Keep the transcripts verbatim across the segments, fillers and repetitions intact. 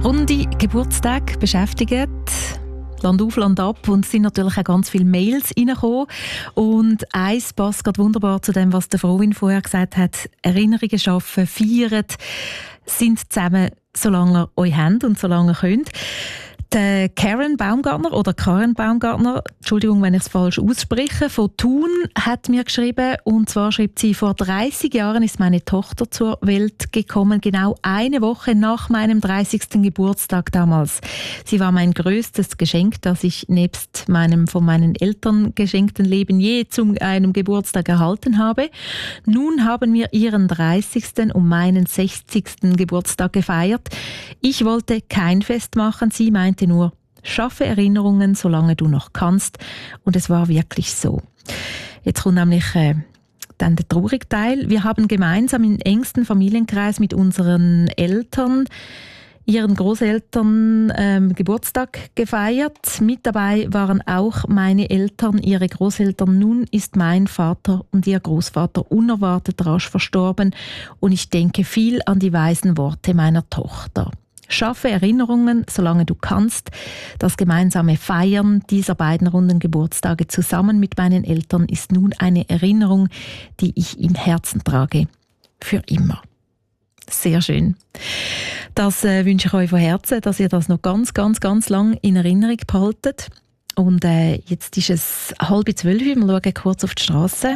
Runde Geburtstage beschäftigen. Land auf, Land ab, und es sind natürlich auch ganz viele Mails reingekommen. Und eins passt gerade wunderbar zu dem, was der Frohwin vorher gesagt hat. Erinnerungen schaffen, feiern, sind zusammen, solange ihr euch habt und solange ihr könnt. Die Karen Baumgartner oder Karen Baumgartner, Entschuldigung, wenn ich es falsch ausspreche, von Thun hat mir geschrieben, und zwar schreibt sie: Vor dreißig Jahren ist meine Tochter zur Welt gekommen, genau eine Woche nach meinem dreißigsten Geburtstag damals. Sie war mein größtes Geschenk, das ich nebst meinem von meinen Eltern geschenkten Leben je zu einem Geburtstag erhalten habe. Nun haben wir ihren dreißigsten und meinen sechzigsten Geburtstag gefeiert. Ich wollte kein Fest machen, sie meinte nur, schaffe Erinnerungen, solange du noch kannst. Und es war wirklich so. Jetzt kommt nämlich äh, dann der traurige Teil. Wir haben gemeinsam im engsten Familienkreis mit unseren Eltern, ihren Großeltern ähm, Geburtstag gefeiert. Mit dabei waren auch meine Eltern, ihre Großeltern. Nun ist mein Vater und ihr Großvater unerwartet rasch verstorben. Und ich denke viel an die weisen Worte meiner Tochter. Schaffe Erinnerungen, solange du kannst. Das gemeinsame Feiern dieser beiden runden Geburtstage zusammen mit meinen Eltern ist nun eine Erinnerung, die ich im Herzen trage. Für immer. Sehr schön. Das äh, wünsche ich euch von Herzen, dass ihr das noch ganz, ganz, ganz lang in Erinnerung behaltet. Und äh, jetzt ist es halb zwölf, wir schauen kurz auf die Straße.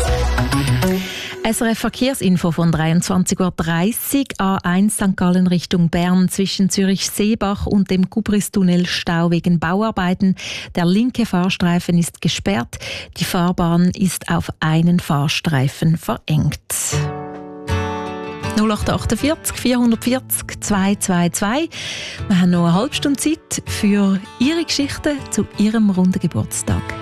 S R F Verkehrsinfo von dreiundzwanzig Uhr dreißig, A eins Sankt Gallen Richtung Bern, zwischen Zürich-Seebach und dem Kubristunnel Stau wegen Bauarbeiten. Der linke Fahrstreifen ist gesperrt, die Fahrbahn ist auf einen Fahrstreifen verengt. null acht achtundvierzig vierhundertvierzig zweihundertzweiundzwanzig. Wir haben noch eine halbe Stunde Zeit für Ihre Geschichte zu Ihrem runden Geburtstag.